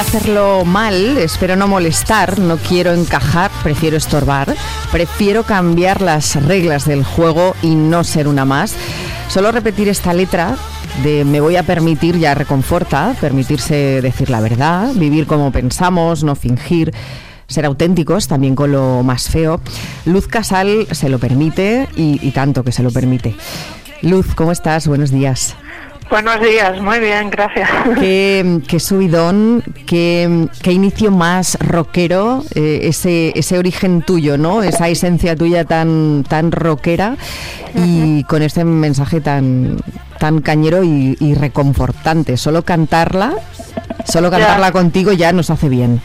hacerlo mal, espero no molestar, no quiero encajar, prefiero estorbar, prefiero cambiar las reglas del juego y no ser una más. Solo repetir esta letra de me voy a permitir ya reconforta, permitirse decir la verdad, vivir como pensamos, no fingir, ser auténticos también con lo más feo. Luz Casal se lo permite y tanto que se lo permite. Luz, ¿cómo estás? Buenos días. Buenos días, muy bien, gracias. Qué subidón, qué inicio más rockero, ese origen tuyo, ¿no? Esa esencia tuya tan rockera y con este mensaje tan cañero y reconfortante. Solo cantarla contigo ya nos hace bien.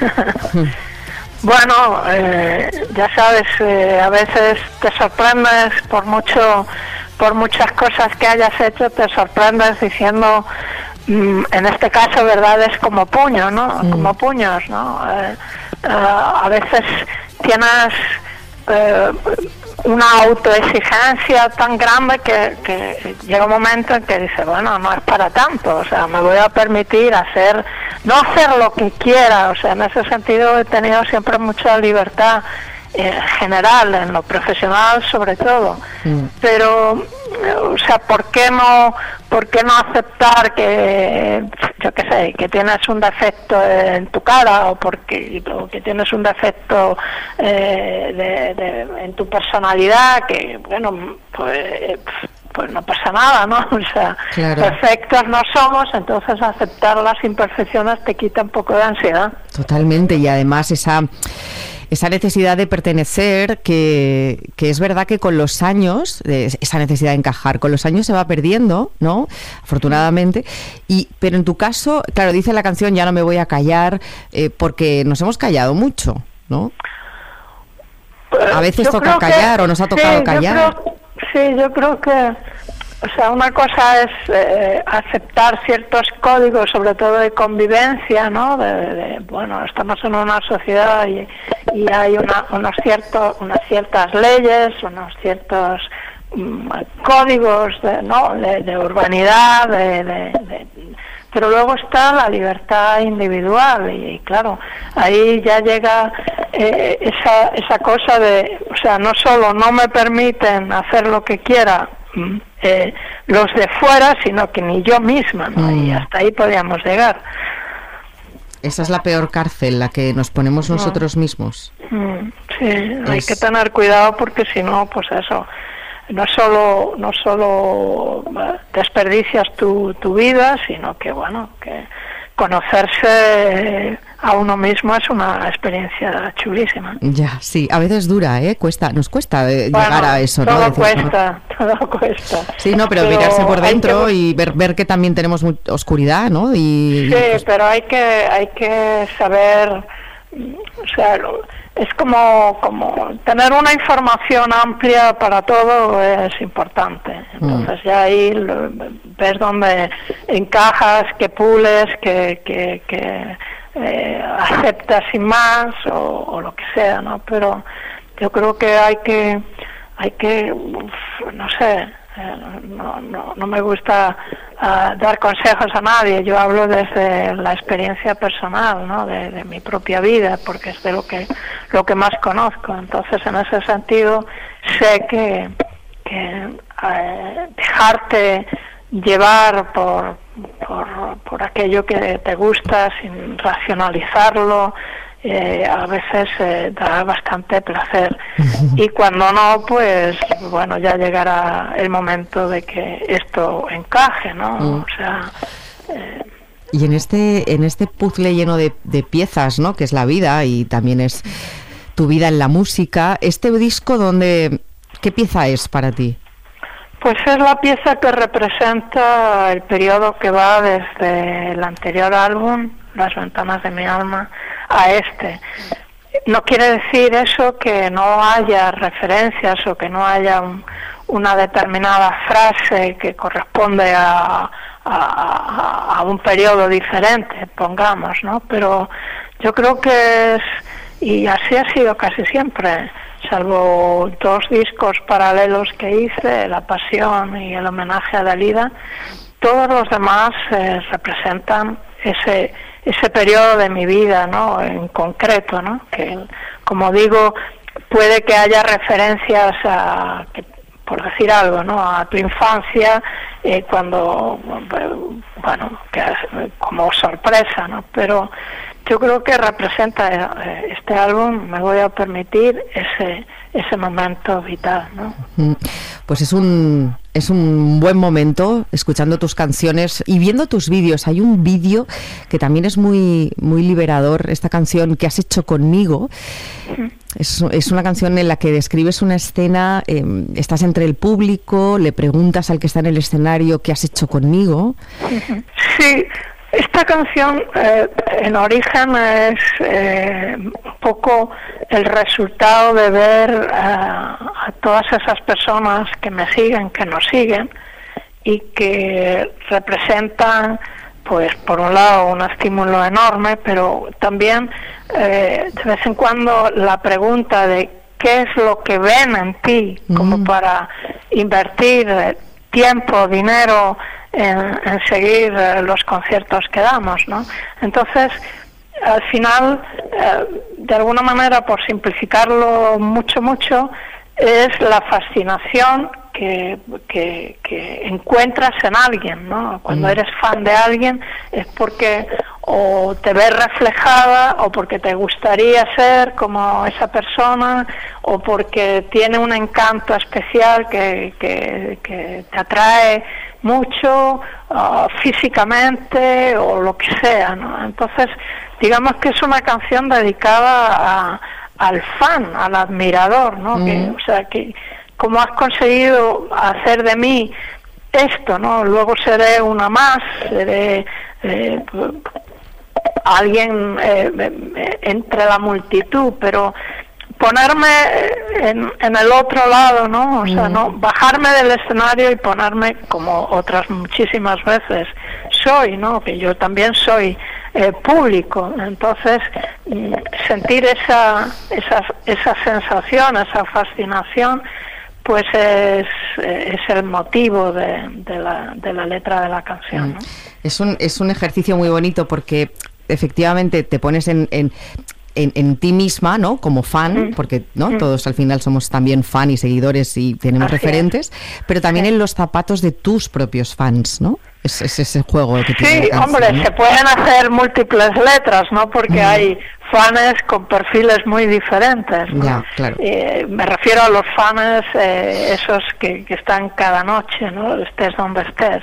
Bueno, ya sabes, a veces te sorprendes por muchas cosas que hayas hecho, te sorprendes diciendo, en este caso, verdades como puño, ¿no? Como puños, ¿no? A veces tienes una autoexigencia tan grande que llega un momento en que dices, bueno, no es para tanto, o sea, me voy a permitir no hacer lo que quiera, o sea, en ese sentido he tenido siempre mucha libertad general, en lo profesional sobre todo, pero, o sea, ¿por qué no aceptar que, yo qué sé, que tienes un defecto en tu cara o que tienes un defecto en tu personalidad, que, bueno, pues no pasa nada, ¿no? O sea, claro. Perfectos no somos, entonces aceptar las imperfecciones te quita un poco de ansiedad. Totalmente, y además esa necesidad de pertenecer, que es verdad que con los años, esa necesidad de encajar, con los años se va perdiendo, ¿no? Afortunadamente. Pero en tu caso, claro, dice la canción, ya no me voy a callar, porque nos hemos callado mucho, ¿no? A veces toca callar, o nos ha tocado callar. Yo creo que, o sea, una cosa es aceptar ciertos códigos, sobre todo de convivencia, ¿no? Bueno, estamos en una sociedad y hay unas ciertas leyes, unos ciertos códigos de urbanidad, pero luego está la libertad individual y claro, ahí ya llega esa cosa de, o sea, no solo no me permiten hacer lo que quiera los de fuera, sino que ni yo misma, ¿no? Y hasta ahí podríamos llegar. Esa es la peor cárcel, la que nos ponemos nosotros mismos. Sí, hay que tener cuidado porque si no, pues eso, no solo desperdicias tu vida, sino que, bueno, que conocerse a uno mismo es una experiencia chulísima. Ya, sí, a veces dura, nos cuesta llegar a eso, todo ¿no? Cuesta. Sí, no, pero mirarse por dentro y ver que también tenemos oscuridad, ¿no? Pero hay que saber, o sea, es como tener una información amplia para todo es importante. Entonces ya ahí ves dónde encajas, que pules, que aceptas sin más o lo que sea, ¿no? Pero yo creo que hay que no sé, no me gusta dar consejos a nadie. Yo hablo desde la experiencia personal, ¿no? De mi propia vida, porque es de lo que más conozco. Entonces, en ese sentido, sé que dejarte llevar por aquello que te gusta sin racionalizarlo a veces da bastante placer. Y cuando no, pues bueno, ya llegará el momento de que esto encaje, ¿no? O sea, y en este puzzle lleno de piezas, ¿no? Que es la vida y también es tu vida en la música, este disco, ¿qué pieza es para ti? Pues es la pieza que representa el periodo que va desde el anterior álbum, Las ventanas de mi alma, a este. No quiere decir eso que no haya referencias o que no haya una determinada frase que corresponde a un periodo diferente, pongamos, ¿no? Pero yo creo que y así ha sido casi siempre, salvo 2 discos paralelos que hice, La Pasión y el homenaje a Dalida, todos los demás representan ese periodo de mi vida, ¿no? En concreto, ¿no? Que, como digo, puede que haya referencias a, por decir algo, ¿no? A tu infancia, cuando, bueno, como sorpresa, ¿no? Pero yo creo que representa este álbum, me voy a permitir ese momento vital, ¿no? Pues es un buen momento escuchando tus canciones y viendo tus vídeos. Hay un vídeo que también es muy liberador, esta canción que has hecho conmigo. Es una canción en la que describes una escena, estás entre el público, le preguntas al que está en el escenario qué has hecho conmigo. Sí. Esta canción en origen es un poco el resultado de ver a todas esas personas que me siguen, que nos siguen, y que representan, pues por un lado, un estímulo enorme, pero también de vez en cuando la pregunta de qué es lo que ven en ti, como para invertir tiempo, dinero, en seguir los conciertos que damos, ¿no? Entonces, al final, de alguna manera, por simplificarlo mucho, es la fascinación que encuentras en alguien, ¿no? Cuando eres fan de alguien es porque o te ves reflejada o porque te gustaría ser como esa persona o porque tiene un encanto especial que te atrae mucho, físicamente o lo que sea, ¿no? Entonces, digamos que es una canción dedicada al fan, al admirador, ¿no? O sea, que como has conseguido hacer de mí esto, ¿no? Luego seré una más, seré alguien entre la multitud, pero ponerme en el otro lado, ¿no? O sea, no bajarme del escenario y ponerme, como otras muchísimas veces soy, ¿no? Que yo también soy público. Entonces, sentir esa sensación, esa fascinación, pues es el motivo de la letra de la canción, ¿no? Es un ejercicio muy bonito porque efectivamente te pones en ti misma, ¿no? Como fan, porque ¿no? Todos al final somos también fan y seguidores y tenemos referentes, pero también en los zapatos de tus propios fans, ¿no? Es ese juego que tiene la canción, hombre, ¿no? Se pueden hacer múltiples letras, ¿no? Porque hay fans con perfiles muy diferentes, ¿no? Ya, claro. Me refiero a los fans esos que están cada noche, ¿no? Estés donde estés.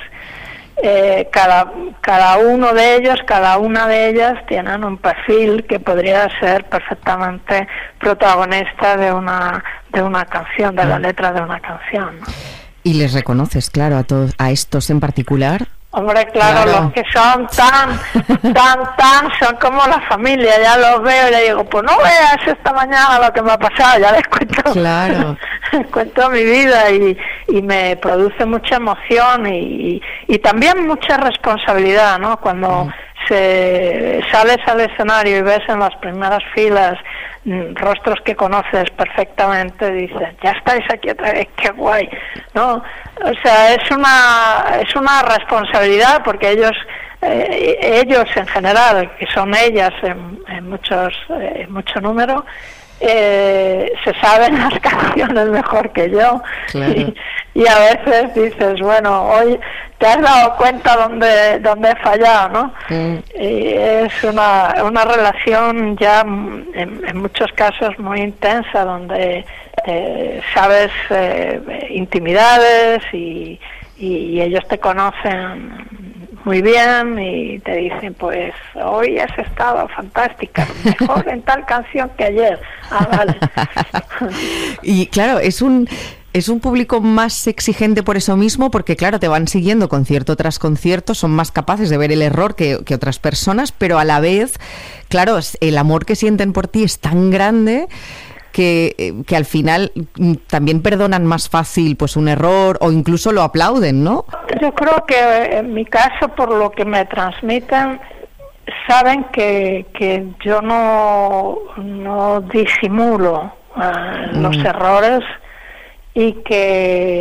Cada uno de ellos, cada una de ellas tienen un perfil que podría ser perfectamente protagonista de una canción, de la letra de una canción, ¿no? Y les reconoces, claro, a estos en particular. Hombre, claro, los que son tan, son como la familia, ya los veo y le digo, pues no veas esta mañana lo que me ha pasado, ya les cuento, cuento mi vida y me produce mucha emoción y también mucha responsabilidad, ¿no? Cuando sales al escenario y ves en las primeras filas rostros que conoces perfectamente, dices, ya estáis aquí otra vez, qué guay, ¿no? O sea, es una responsabilidad porque ellos en general, que son ellas en mucho número, se saben las canciones mejor que yo, claro. y a veces dices, bueno, hoy te has dado cuenta dónde he fallado, ¿no? Y es una relación ya en muchos casos muy intensa, donde sabes intimidades y ellos te conocen muy bien y te dicen, pues hoy has estado fantástica, mejor en tal canción que ayer. Vale. Y claro, es un público más exigente por eso mismo, porque claro, te van siguiendo concierto tras concierto, son más capaces de ver el error que otras personas, pero a la vez, claro, el amor que sienten por ti es tan grande que al final también perdonan más fácil pues un error o incluso lo aplauden, ¿no? Yo creo que en mi caso, por lo que me transmiten, saben que yo no disimulo los errores y que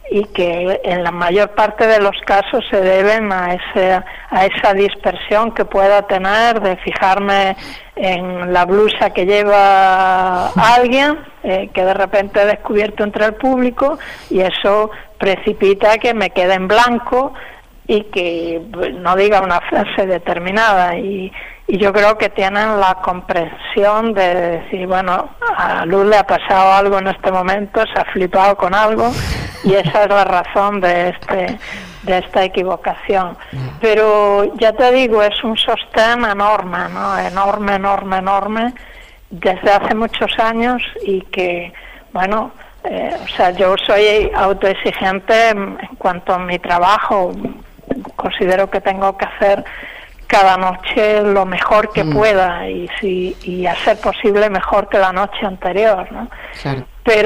y que en la mayor parte de los casos se deben a esa dispersión que pueda tener de fijarme en la blusa que lleva alguien, que de repente he descubierto entre el público, y eso precipita que me quede en blanco y que no diga una frase determinada, y yo creo que tienen la comprensión de decir, bueno, a Luz le ha pasado algo en este momento, se ha flipado con algo, y esa es la razón de esta equivocación. Pero ya te digo, es un sostén enorme, ¿no? Enorme, desde hace muchos años, y que, bueno, o sea, yo soy autoexigente en cuanto a mi trabajo. Considero que tengo que hacer cada noche lo mejor que pueda, y a ser posible mejor que la noche anterior, ¿no? Claro.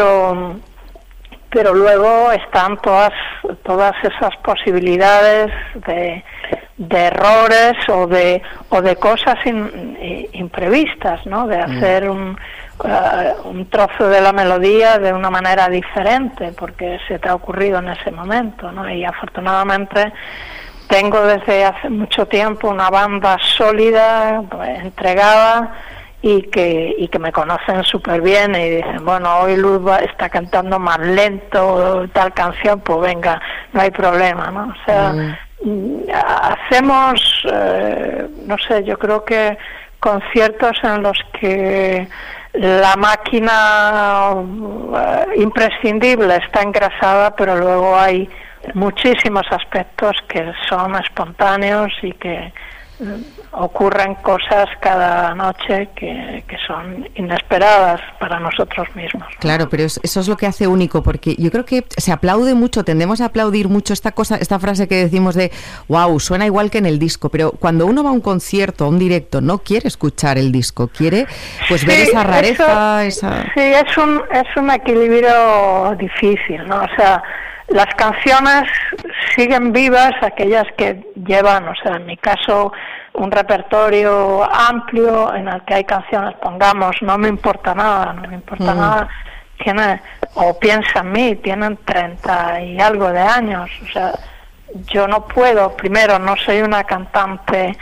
Pero luego están todas esas posibilidades de errores o de cosas imprevistas, ¿no? De hacer un trozo de la melodía de una manera diferente porque se te ha ocurrido en ese momento, ¿no? Y afortunadamente tengo desde hace mucho tiempo una banda sólida, entregada, y que me conocen súper bien y dicen, bueno, hoy Luz está cantando más lento tal canción, pues venga, no hay problema, ¿no? O sea, hacemos, no sé, yo creo que conciertos en los que la máquina imprescindible está engrasada, pero luego hay muchísimos aspectos que son espontáneos y que ocurren cosas cada noche que son inesperadas para nosotros mismos. Claro, pero eso es lo que hace único, porque yo creo que se aplaude mucho, tendemos a aplaudir mucho esta frase que decimos de wow, suena igual que en el disco, pero cuando uno va a un concierto, a un directo, no quiere escuchar el disco, quiere pues ver esa rareza, Sí, es un equilibrio difícil, ¿no? O sea, las canciones siguen vivas, aquellas que llevan, o sea, en mi caso, un repertorio amplio en el que hay canciones, pongamos, no me importa nada, tiene, o piensa en mí, tienen 30 y algo de años, o sea, yo no puedo, primero, no soy una cantante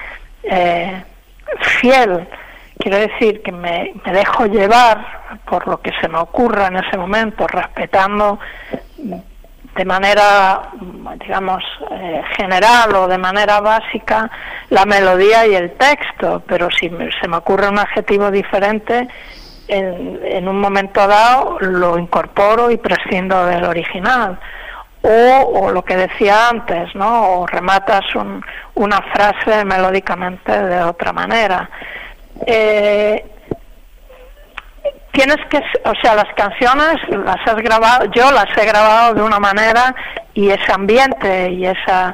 fiel, quiero decir que me dejo llevar por lo que se me ocurra en ese momento, respetando de manera, digamos, general o de manera básica la melodía y el texto, pero si se me ocurre un adjetivo diferente, en un momento dado lo incorporo y prescindo del original. O lo que decía antes, ¿no? O rematas una frase melódicamente de otra manera. Tienes que, o sea, las canciones las has grabado, yo las he grabado de una manera, y ese ambiente y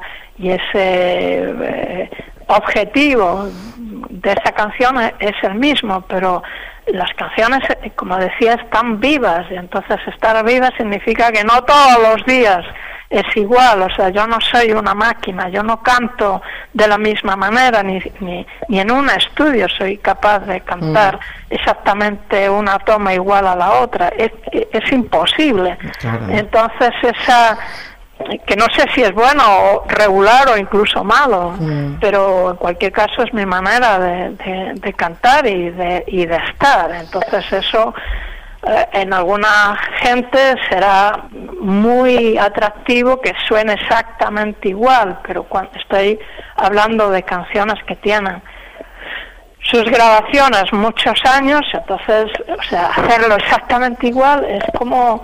ese objetivo de esa canción es el mismo, pero las canciones, como decía, están vivas, y entonces estar viva significa que no todos los días es igual, o sea, yo no soy una máquina, yo no canto de la misma manera, ni en un estudio soy capaz de cantar exactamente una toma igual a la otra, es imposible. Claro. Entonces que no sé si es bueno o regular o incluso malo, pero en cualquier caso es mi manera de cantar y de estar, entonces eso en alguna gente será muy atractivo que suene exactamente igual, pero cuando estoy hablando de canciones que tienen sus grabaciones muchos años, entonces, o sea, hacerlo exactamente igual es como,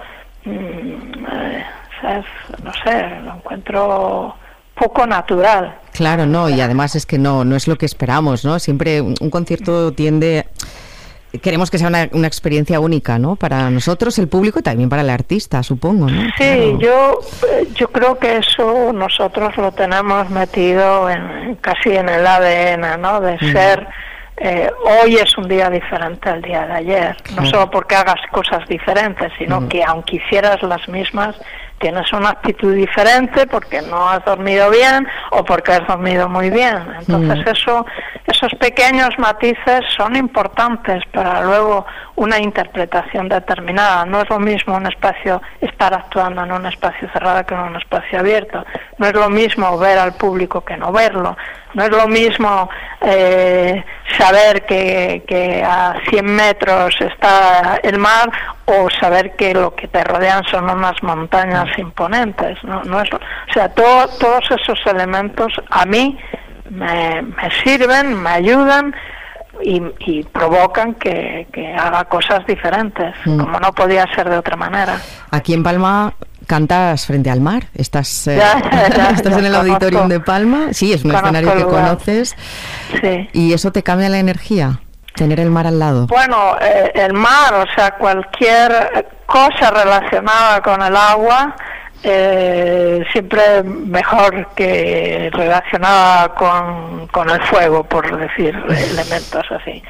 no sé, lo encuentro poco natural. Claro, no, y además es que no es lo que esperamos, ¿no? Siempre un concierto queremos que sea una experiencia única, ¿no? Para nosotros, el público, y también para el artista, supongo, ¿no? Sí, claro. Yo creo que eso nosotros lo tenemos metido casi en el ADN, ¿no? De ser, hoy es un día diferente al día de ayer. Claro. No solo porque hagas cosas diferentes, sino que aunque hicieras las mismas, tienes una actitud diferente porque no has dormido bien o porque has dormido muy bien. Entonces esos pequeños matices son importantes para luego una interpretación determinada. No es lo mismo estar actuando en un espacio cerrado que en un espacio abierto. No es lo mismo ver al público que no verlo. No es lo mismo saber que a 100 metros está el mar o saber que lo que te rodean son unas montañas imponentes. No es, o sea, todos esos elementos a mí me sirven, me ayudan y provocan que haga cosas diferentes, como no podía ser de otra manera. Aquí en Palma cantas frente al mar, estás en el auditorium de Palma, sí, es un escenario que conoces, sí. ¿Y eso te cambia la energía, tener el mar al lado? Bueno, el mar, o sea, cualquier cosa relacionada con el agua, siempre mejor que relacionada con el fuego, por decir elementos así.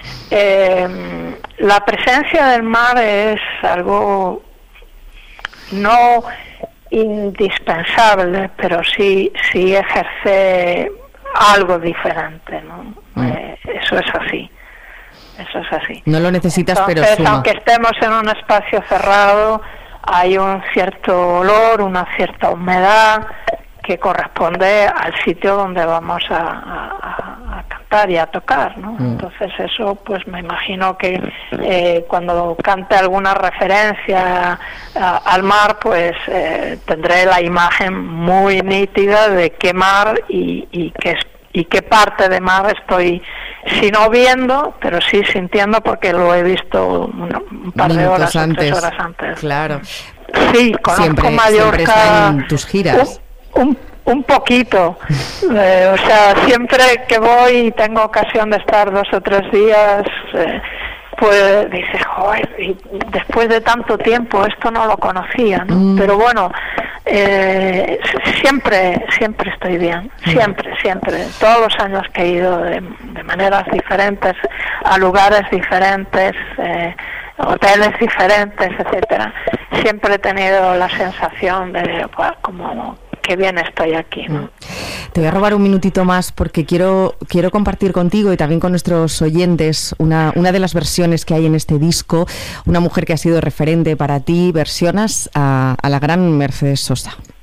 La presencia del mar es algo no indispensable, pero sí ejerce algo diferente, ¿no? Eso es así. No lo necesitas. Entonces, pero suma. Aunque estemos en un espacio cerrado, hay un cierto olor, una cierta humedad que corresponde al sitio donde vamos a cantar y a tocar, ¿no? Entonces eso, pues me imagino que cuando cante alguna referencia al mar, pues tendré la imagen muy nítida de qué mar y qué parte de mar estoy, si no viendo, pero sí sintiendo, porque lo he visto un par de horas o 3 horas antes. Claro. Sí, conozco Mallorca. Siempre está en tus giras. Un poquito, o sea, siempre que voy y tengo ocasión de estar 2 o 3 días, pues dices, joder, y después de tanto tiempo esto no lo conocía, ¿no? Pero bueno, siempre estoy bien, siempre, todos los años que he ido de maneras diferentes, a lugares diferentes, hoteles diferentes, etcétera, siempre he tenido la sensación de, pues, como qué bien estoy aquí, ¿no? Te voy a robar un minutito más porque quiero compartir contigo y también con nuestros oyentes una de las versiones que hay en este disco, una mujer que ha sido referente para ti, versionas a la gran Mercedes Sosa.